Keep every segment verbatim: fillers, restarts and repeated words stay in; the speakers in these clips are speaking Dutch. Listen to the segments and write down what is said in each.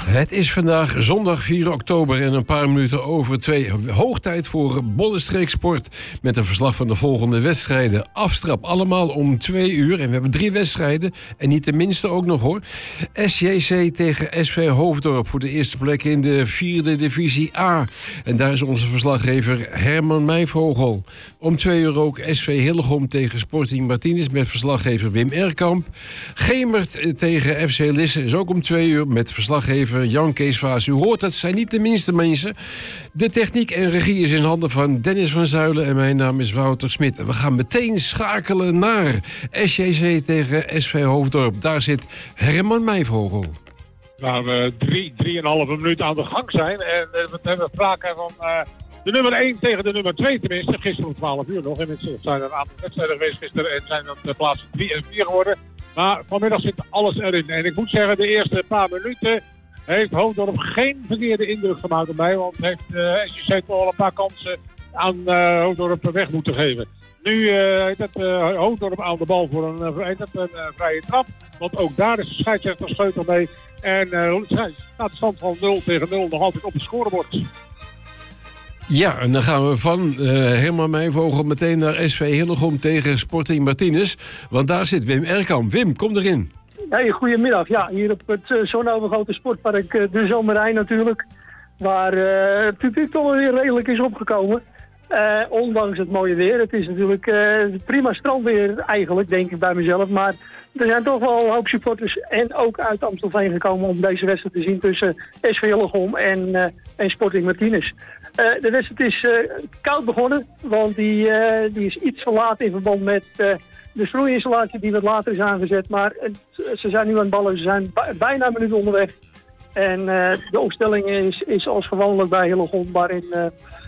Het is vandaag zondag vier oktober en een paar minuten over twee. Hoog tijd voor Bollenstreek Sport met een verslag van de volgende wedstrijden. Afstrap allemaal om twee uur en we hebben drie wedstrijden. En niet de minste ook nog hoor. S J C tegen S V Hoofddorp voor de eerste plek in de vierde divisie A. En daar is onze verslaggever Herman Meijvogel. Om twee uur ook S V Hillegom tegen Sporting Martinez met verslaggever Wim Erkamp. Gemert tegen F C Lisse is ook om twee uur met verslaggever Jan Kees Vaas. U hoort, dat zijn niet de minste mensen. De techniek en regie is in handen van Dennis van Zuilen en mijn naam is Wouter Smit. En we gaan meteen schakelen naar S J C tegen S V Hoofddorp. Daar zit Herman Meijvogel. Waar we drie, drieënhalve minuut aan de gang zijn. En uh, we hebben sprake van uh, de nummer één tegen de nummer twee tenminste. Gisteren om twaalf uur nog. Inmiddels zijn er een aantal wedstrijden geweest gisteren en zijn dan de plaatsen drie en vier geworden. Maar vanmiddag zit alles erin. En ik moet zeggen, de eerste paar minuten heeft Hoofddorp geen verkeerde indruk gemaakt op mij. Want heeft uh, S J C toch al een paar kansen aan uh, Hoofddorp weg moeten geven. Nu uh, heeft het uh, Hoofddorp aan de bal voor een, uh, het, een uh, vrije trap. Want ook daar is de scheidsrechter sleutel mee. En uh, staat de stand van nul tegen nul nog altijd op het scorebord. Ja, en dan gaan we van uh, Herman Meijvogel meteen naar S V Hillegom tegen Sporting Martinez. Want daar zit Wim Erkamp. Wim, kom erin. Hey, goedemiddag. Ja, hier op het uh, zonovergrote sportpark uh, De Zomerij natuurlijk. Waar uh, het publiek toch weer redelijk is opgekomen. Uh, ondanks het mooie weer. Het is natuurlijk uh, prima strandweer eigenlijk, denk ik bij mezelf. Maar er zijn toch wel een hoop supporters en ook uit Amstelveen gekomen om deze wedstrijd te zien tussen S V Hillegom en, uh, en Sporting Martinez. Uh, de wedstrijd is uh, koud begonnen, want die, uh, die is iets verlaat in verband met uh, de sproeiinstallatie die wat later is aangezet. Maar uh, ze zijn nu aan het ballen, ze zijn b- bijna een minuut onderweg. En uh, de opstelling is, is als gewoonlijk bij Hillegom, waarin... Uh,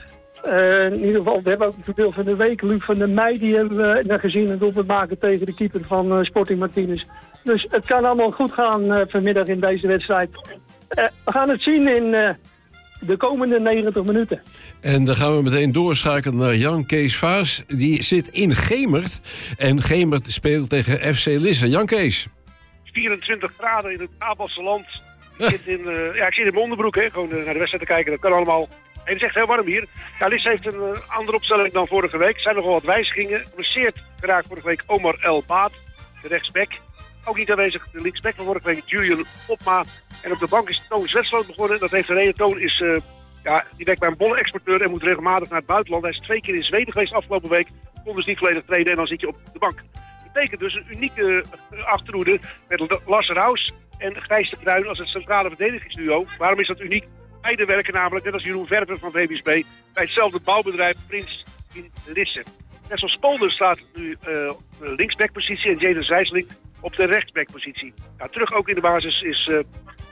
Uh, in ieder geval, we hebben ook het voordeel van de week. Luc van der Meij, die hebben we uh, gezien het doelpunt maken tegen de keeper van uh, Sporting Martinez. Dus het kan allemaal goed gaan uh, vanmiddag in deze wedstrijd. Uh, we gaan het zien in uh, de komende negentig minuten. En dan gaan we meteen doorschakelen naar Jan Kees Vaas. Die zit in Gemert. En Gemert speelt tegen F C Lisse. Jan Kees. vierentwintig graden in het Apelse land. Ik zit in, uh, ja, ik zit in mijn onderbroek, hè. Gewoon uh, naar de wedstrijd te kijken. Dat kan allemaal. En het is echt heel warm hier. Ja, Lisse heeft een uh, andere opstelling dan vorige week. Er zijn nogal wat wijzigingen. Geblesseerd geraakt vorige week Omar El Baat, de rechtsback. Ook niet aanwezig de linksback van vorige week, Julian Popma. En op de bank is Toon Zwetsloot begonnen. Dat heeft een reden. Toon is, uh, ja, die werkt bij een bollenexporteur en moet regelmatig naar het buitenland. Hij is twee keer in Zweden geweest afgelopen week. Kon dus niet volledig treden en dan zit je op de bank. Dat betekent dus een unieke uh, achterhoede met Lars Raus en Gijs de Kruin als het centrale verdedigingsduo. Waarom is dat uniek? Beide werken namelijk, net als Jeroen Verver van V B S B, bij hetzelfde bouwbedrijf Prins in Lisse. Nessel Spolder staat nu uh, op de linksbackpositie en Jaden Zijsling op de rechtsbackpositie. Nou, terug ook in de basis is uh,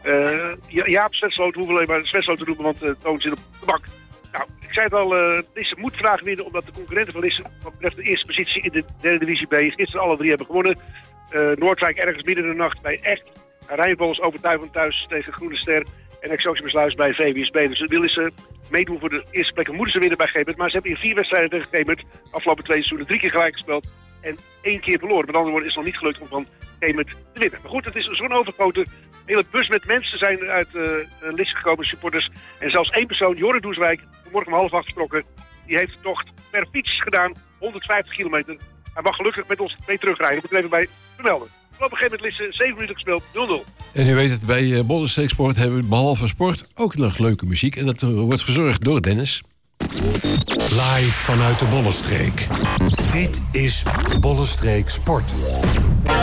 uh, Jaap Zwetsloot, hoeven alleen maar Zwetsloot te roepen, want uh, Toon zit op de bank. Nou, ik zei het al, uh, Lisse moet graag winnen, omdat de concurrenten van Lisse, wat betreft de eerste positie in de derde divisie B, gisteren alle drie hebben gewonnen. Uh, Noordwijk ergens midden in de nacht bij Echt. Rijnbols overtuigend thuis tegen Groene Ster. En Excelsior Sluis bij V W S B. Dus ze willen ze meedoen voor de eerste plek. Moeten ze winnen bij Gemert. Maar ze hebben in vier wedstrijden tegen Gemert afgelopen twee seizoenen drie keer gelijk gespeeld. En één keer verloren. Met andere woorden is het nog niet gelukt om van Gemert te winnen. Maar goed, het is zo'n overgrote hele bus met mensen zijn uit uh, Lisse gekomen, supporters. En zelfs één persoon, Jorre Doeswijk, vanmorgen om half acht vertrokken. Die heeft de tocht per fiets gedaan, honderdvijftig kilometer. Hij mag gelukkig met ons mee terugrijden. Dat moet ik even bij vermelden. Op een gegeven moment Lisse, zeven minuten gespeeld, nul nul. En u weet het, bij uh, Bollenstreek Sport hebben we behalve sport ook nog leuke muziek. En dat uh, wordt verzorgd door Dennis. Live vanuit de Bollenstreek. Dit is Bollenstreek Sport.